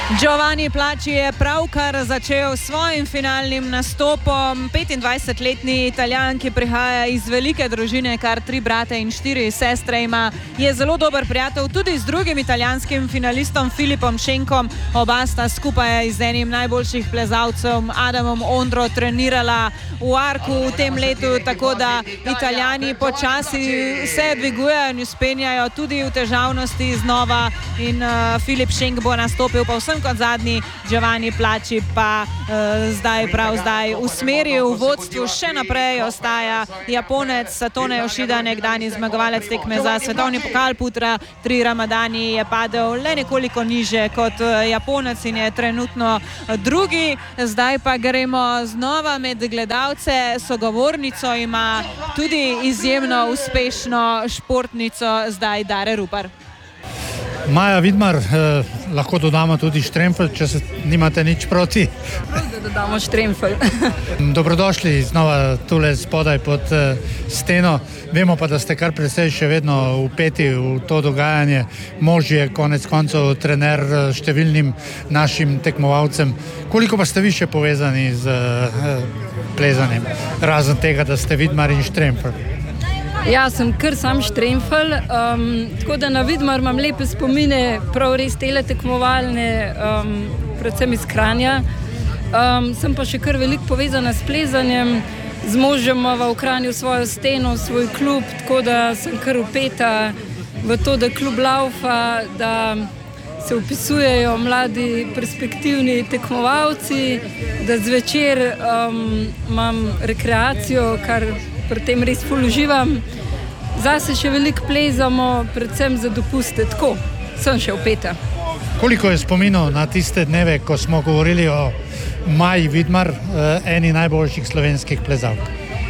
Giovanni Plači je pravkar začel s svojim finalnim nastopom. 25-letni Italijan, ki prihaja iz velike družine, kar 3 brate in 4 sestre ima, je zelo dober prijatelj tudi z drugim italijanskim finalistom Filipom Schenkom. Oba sta skupaj z enim najboljših plezalcev Adamom Ondro trenirala v Arku v tem letu, tako da Italijani počasi se dvigujejo in uspenjajo tudi v težavnosti znova in Filip Schenk bo nastopil pa vsem kot zadnji, Giovanni Plači pa zdaj v smeri v vodstvu še naprej ostaja Japonec Satone Yoshida, nekdanji zmagovalec tekme za svetovni pokal putra 3 Ramadani, je padel le nekoliko niže kot Japonec in je trenutno drugi. Zdaj pa gremo znova med gledalce, sogovornico ima tudi izjemno uspešno športnico zdaj Dare Rupar. Maja Vidmar, lahko dodamo tudi štremfelj, če se nimate nič proti. Da dodamo štremfelj. Dobrodošli znova tule spodaj pod steno. Vemo pa, da ste kar precej še vedno vpeti v to dogajanje. Mož je konec koncev trener številnim našim tekmovalcem. Koliko pa ste vi še povezani z plezanjem, razen tega, da ste Vidmar in štremfelj? Ja, sem kar sam štremfelj, tako da na Vidmar imam lepe spomine, prav res tele tekmovalne, predvsem iz Kranja. Sem pa še kar veliko povezana s plezanjem, z možem v Kranju svojo steno, svoj klub, tako da sem kar vpeta v to, da klub laufa, da se vpisujejo mladi perspektivni tekmovalci, da zvečer imam rekreacijo, kar pri tem res ful uživam. Zase še veliko plezamo, predvsem za dopuste, tako sem še vpeta. Koliko je spominov na tiste dneve, ko smo govorili o Maji Vidmar, eni najboljših slovenskih plezalk?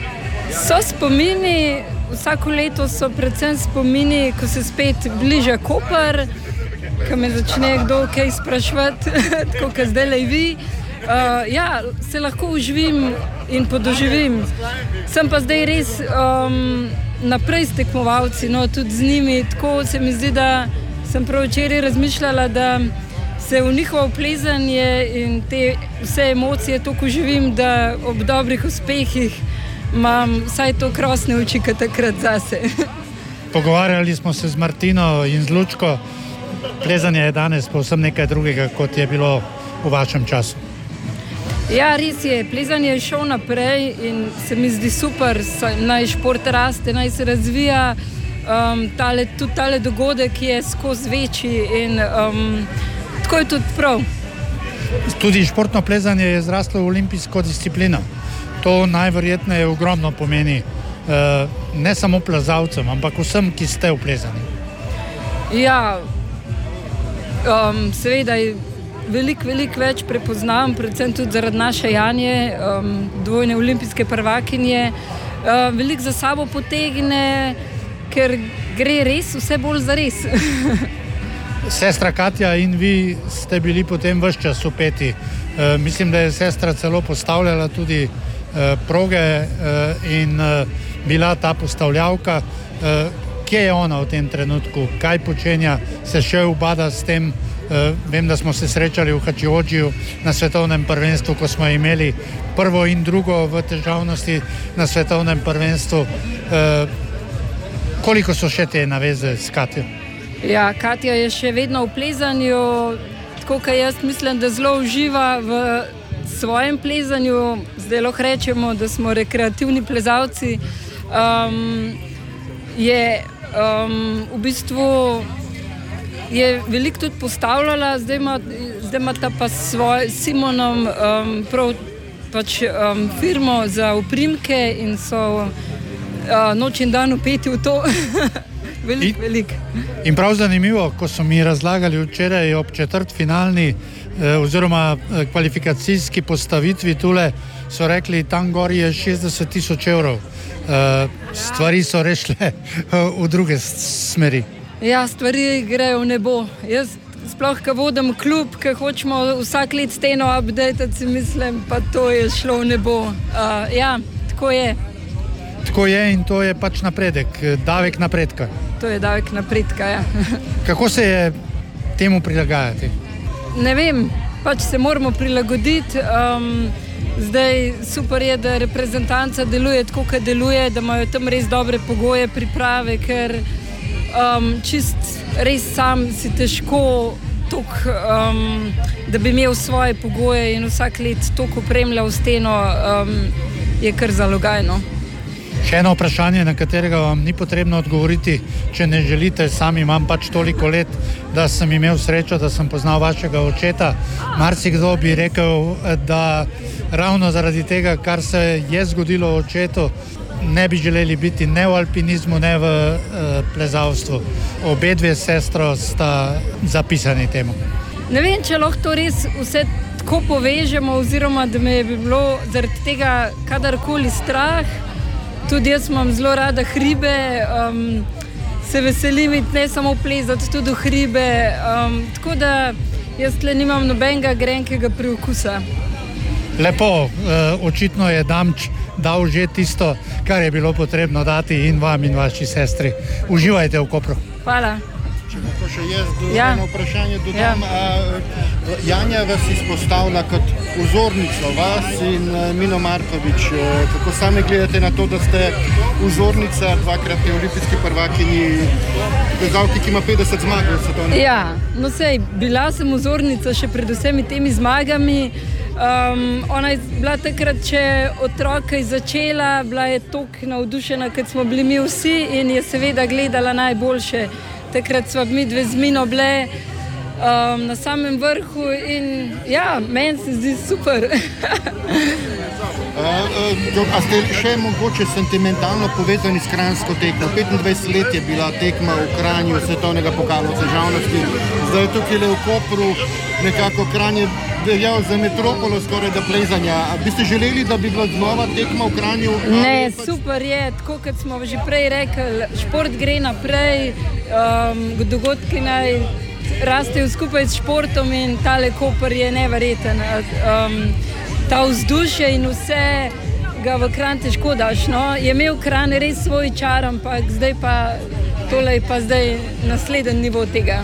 So spomini, vsako leto so predvsem spomini, ko se spet bliža Koper, ko me začne kdo kaj spraševati, tako kot zdajle vi. Ja, se lahko uživim in podoživim. Sem pa zdaj res naprej s tekmovalci, no, tudi z njimi, tako se mi zdi, da sem prav včeraj razmišljala, da se v njihovo plezanje in te vse emocije toliko uživim, da ob dobrih uspehih imam vsaj to krasne oči, kot takrat zase. Pogovarjali smo se z Martino in z Lučko. Plezanje je danes povsem nekaj drugega, kot je bilo v vašem času. Ja, res je, plezanje je šel naprej in se mi zdi super, naj šport raste, naj se razvija, tudi tale dogodek je skozi večji in tako je tudi prav. Tudi športno plezanje je zraslo v olimpijsko disciplino. To najverjetneje ogromno pomeni, ne samo plezalcem, ampak vsem, ki ste v plezanju. Ja, seveda je veliko več prepoznavam, predvsem tudi zaradi naše Janje, dvojne olimpijske prvakinje. Veliko za sabo potegne, ker gre res vse bolj za res. Sestra Katja in vi ste bili potem ves čas vpeti. Mislim, da je sestra celo postavljala tudi proge in bila ta postavljavka. Kje je ona v tem trenutku? Kaj počenja? Se še ubada s tem? Vem, da smo se srečali v Hačiodžiju na svetovnem prvenstvu, ko smo imeli prvo in drugo v težavnosti na svetovnem prvenstvu. Koliko so še te naveze s Katjo? Ja, Katja je še vedno v plezanju, tako kot jaz mislim, da zelo uživa v svojem plezanju. Zdaj lahko rečemo, da smo rekreativni plezalci. V bistvu je veliko tudi postavljala, zdaj ima ta pa s Simonom firmo za oprimke in so noč in dan vpeti v to. Veliko. In prav zanimivo, ko so mi razlagali včeraj ob četrtfinalni oziroma kvalifikacijski postavitvi tule, so rekli, tam gori je 60,000 evrov. Stvari so rešile v druge smeri. Ja, stvari grejo v nebo. Jaz sploh, ko vodim klub, ko hočemo vsak let steno updatati, si mislim, pa to je šlo v nebo. Ja, tako je. Tako je in to je pač napredek, davek napredka. To je davek napredka, ja. Kako se je temu prilagajati? ne vem, pač se moramo prilagoditi. Zdaj super je, da reprezentanca deluje tako, kot deluje, da imajo tam res dobre pogoje priprave, ker res sam si težko da bi imel svoje pogoje in vsak let toliko opremljal steno, je kar zalogajno. Še eno vprašanje, na katerega vam ni potrebno odgovoriti, če ne želite, sam imam pač toliko let, da sem imel srečo, da sem poznal vašega očeta. Marsikdo bi rekel, da ravno zaradi tega, kar se je zgodilo očetu, ne bi želeli biti ne v alpinizmu, ne v plezalstvu. Obe dve sestro sta zapisani temu. Ne vem, če lahko to res vse tako povežemo, oziroma da me bi bilo zaradi tega kadarkoli strah. Tudi jaz imam zelo rada hribe, se veselim iti ne samo plezati, tudi v hribe. Tako da jaz tle nimam nobenega grenkega priokusa. Lepo, očitno je Damč dal že tisto, kar je bilo potrebno dati in vam in vaši sestri. Uživajte v Kopru. Hvala. Če lahko še jaz eno vprašanje dodam. Janja vas izpostavlja kot vzornico, vas in Mino Markovič. Kako sami gledate na to, da ste vzornica, dvakratni olimpijski prvakinji, plezalki, ki ima 50 zmag v svetovnem? Ja, no sej, bila sem vzornica še pred vsemi temi zmagami. Ona je bila takrat, če otroka je začela, bila je toliko navdušena, kot smo bili mi vsi, in je seveda gledala najboljše. Takrat sva mi dve z Mino bile na samem vrhu in ja, meni se zdi super. A ste še mogoče sentimentalno povezani s kranjsko tekmo? 25 let je bila tekma v Kranju svetovnega pokala v težavnosti. Zdaj je tukaj v Kopru, nekako Kranj je veljal za metropolo skoraj da plezanja. A bi ste želeli, da bi bila znova tekma v Kranju? Ne, super je, tako kot smo že prej rekli, šport gre naprej, dogodki naj rastejo skupaj s športom in tale Koper je neverjeten. Ta vzdušje in vse ga v Kranj težko daš, no. Je imel Kranj res svoj čar, ampak zdaj pa tole je pa zdaj naslednji nivo tega.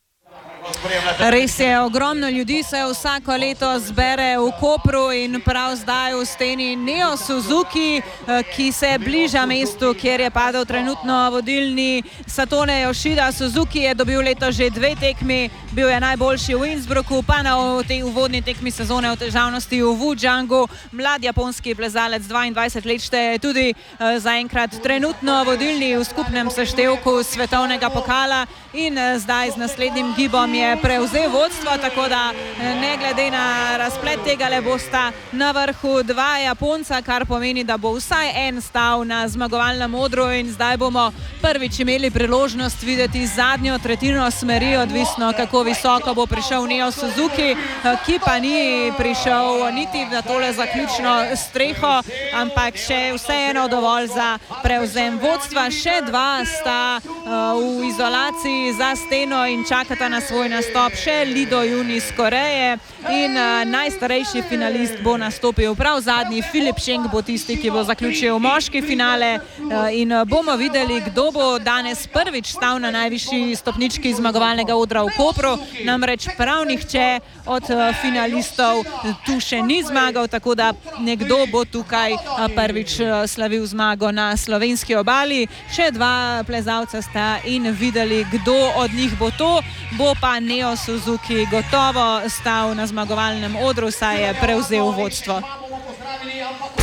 Res je, ogromno ljudi se vsako leto zbere v Kopru in prav zdaj v steni Neo Suzuki, ki se bliža mestu, kjer je padel trenutno vodilni Satone Yoshida. Suzuki je dobil leto že 2 tekmi, bil je najboljši v Innsbrucku, pa na tej uvodni tekmi sezone v težavnosti v Wujangu. Mlad japonski plezalec, 22 let šteje, tudi zaenkrat trenutno vodilni v skupnem seštevku svetovnega pokala in zdaj z naslednjim gibom je prevzel vodstvo, tako da ne glede na razplet tega le bosta na vrhu 2 Japonca, kar pomeni, da bo vsaj en stal na zmagovalnem odru in zdaj bomo prvič imeli priložnost videti zadnjo tretjino smeri, odvisno kako visoko bo prišel Neo Suzuki, ki pa ni prišel niti na tole zaključno streho, ampak še vseeno dovolj za prevzem vodstva. Še 2 sta v izolaciji za steno in čakata na svoj nastop, še Lido Jun iz Koreje in najstarejši finalist bo nastopil prav zadnji, Filip Šeng bo tisti, ki bo zaključil moški finale in bomo videli, kdo bo danes prvič stal na najvišji stopnički zmagovalnega odra v Kopru, namreč prav nihče od finalistov tu še ni zmagal, tako da nekdo bo tukaj prvič slavil zmago na slovenski obali. Še 2 plezalca sta in videli, kdo od njih bo to, bo pa Neo Suzuki gotovo stal na zmagovalnem odru, saj je prevzel vodstvo.